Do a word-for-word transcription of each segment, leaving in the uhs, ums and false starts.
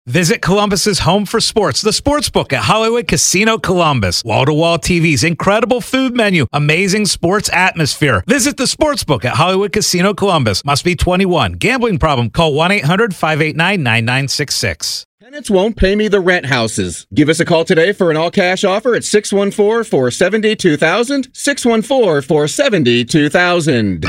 Visit Columbus's home for sports, the Sportsbook at Hollywood Casino Columbus. Wall-to-wall T Vs, incredible food menu, amazing sports atmosphere. Visit the Sportsbook at Hollywood Casino Columbus. Must be twenty-one. Gambling problem? Call one eight hundred five eight nine nine nine six six. Tenants won't pay me the rent houses. Give us a call today for an all-cash offer at six one four, four seven two thousand, six one four, four seven two thousand.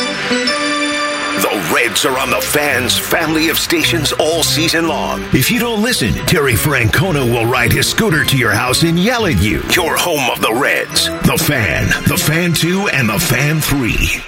The Reds are on the Fan's family of stations all season long. If you don't listen, Terry Francona will ride his scooter to your house and yell at you. Your home of the Reds. The Fan, The Fan two, and The Fan three.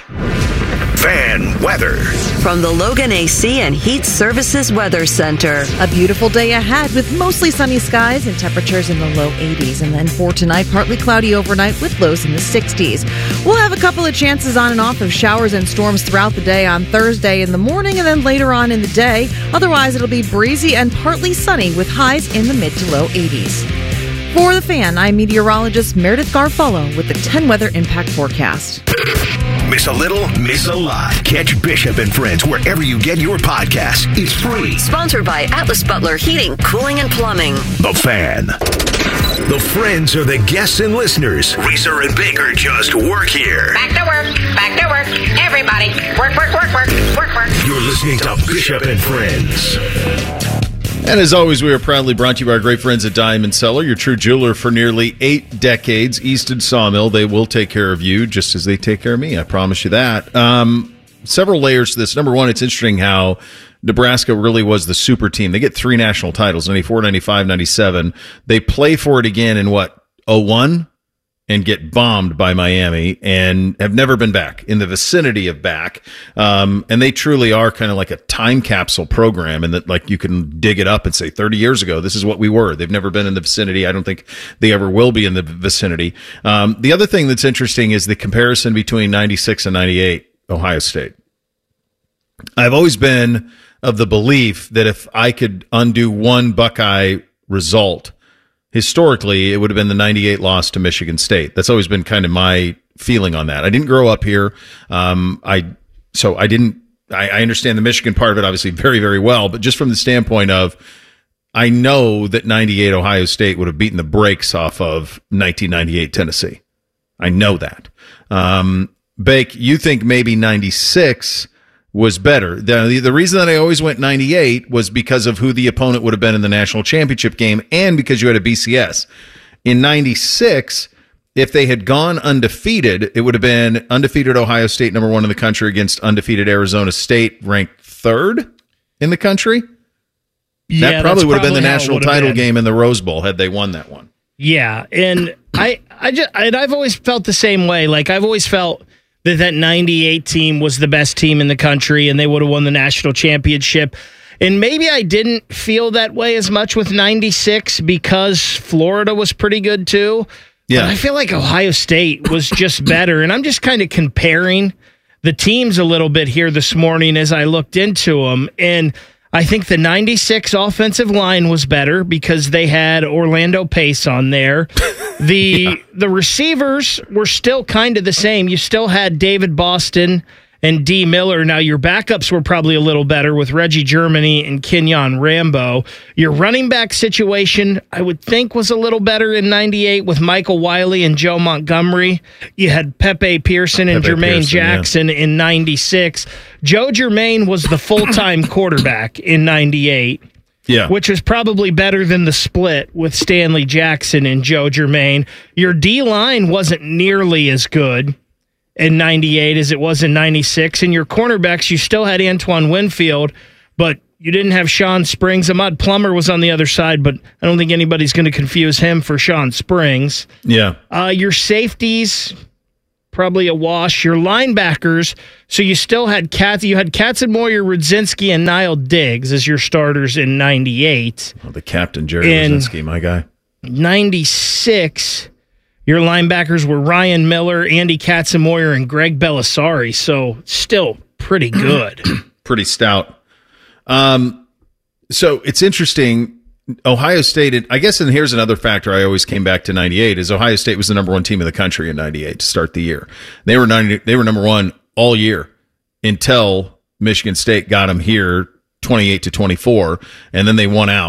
Fan weather. From the Logan A C and Heat Services Weather Center. A beautiful day ahead with mostly sunny skies and temperatures in the low eighties. And then for tonight, partly cloudy overnight with lows in the sixties. We'll have a couple of chances on and off of showers and storms throughout the day on Thursday in the morning and then later on in the day. Otherwise, it'll be breezy and partly sunny with highs in the mid to low eighties. For The Fan, I'm meteorologist Meredith Garfolo with the ten Weather Impact Forecast. Miss a little, miss a lot. Catch Bishop and Friends wherever you get your podcasts. It's free. Sponsored by Atlas Butler Heating, Cooling, and Plumbing. The Fan. The Friends are the guests and listeners. Reeser and Baker just work here. Back to work. Back to work. Everybody. Work, work, work, work, work, work. You're listening to Bishop and Friends. And as always, we are proudly brought to you by our great friends at Diamond Cellar, your true jeweler for nearly eight decades. Easton Sawmill, they will take care of you just as they take care of me. I promise you that. Um, several layers to this. Number one, it's interesting how Nebraska really was the super team. They get three national titles, ninety-four, ninety-five, ninety-seven. They play for it again in what, oh one? And get bombed by Miami and have never been back, in the vicinity of back. Um, and they truly are kind of like a time capsule program, and that like you can dig it up and say thirty years ago, this is what we were. They've never been in the vicinity. I don't think they ever will be in the vicinity. Um, the other thing that's interesting is the comparison between ninety-six and ninety-eight, Ohio State. I've always been of the belief that if I could undo one Buckeye result, historically, it would have been the ninety-eight loss to Michigan State. That's always been kind of my feeling on that. I didn't grow up here. Um, I so I didn't. I, I understand the Michigan part of it, obviously, very, very well. But just from the standpoint of, I know that ninety-eight Ohio State would have beaten the brakes off of nineteen ninety-eight Tennessee. I know that. Um, Bake, you think maybe ninety-six was better. The, the reason that I always went ninety-eight was because of who the opponent would have been in the national championship game and because you had a B C S. In ninety-six, if they had gone undefeated, it would have been undefeated Ohio State, number one in the country, against undefeated Arizona State, ranked third in the country. Yeah, that probably would have been the national title been. game in the Rose Bowl had they won that one. Yeah, and I, I just, and I've always felt the same way. Like, I've always felt that that ninety-eight team was the best team in the country and they would have won the national championship. And maybe I didn't feel that way as much with ninety-six because Florida was pretty good too. Yeah. But I feel like Ohio State was just better. And I'm just kind of comparing the teams a little bit here this morning as I looked into them. And I think the ninety-six offensive line was better because they had Orlando Pace on there. The yeah. the receivers were still kind of the same. You still had David Boston and D. Miller. Now, your backups were probably a little better with Reggie Germany and Kenyon Rambo. Your running back situation, I would think, was a little better in ninety-eight with Michael Wiley and Joe Montgomery. You had Pepe Pearson and Pepe Jermaine Pearson, Jackson yeah. in ninety-six. Joe Germain was the full-time quarterback in ninety-eight. Yeah. Which was probably better than the split with Stanley Jackson and Joe Germain. Your D-line wasn't nearly as good in ninety-eight as it was in ninety-six. And your cornerbacks, you still had Antoine Winfield, but you didn't have Sean Springs. Ahmad Plummer was on the other side, but I don't think anybody's going to confuse him for Sean Springs. Yeah. Uh, your safeties, probably a wash. Your linebackers, so you still had Katz, you had Katzenmoyer, Rudzinski, and Niall Diggs as your starters in ninety-eight. Oh, the captain, Jerry in Rudzinski, my guy. ninety-six, your linebackers were Ryan Miller, Andy Katzenmoyer, and Greg Belisari, so still pretty good. Pretty stout. Um, so it's interesting. Ohio State, I guess, and here's another factor I always came back to ninety-eight, is Ohio State was the number one team in the country in ninety-eight to start the year. They were ninety, they were number one all year until Michigan State got them here twenty-eight to twenty-four, and then they won out.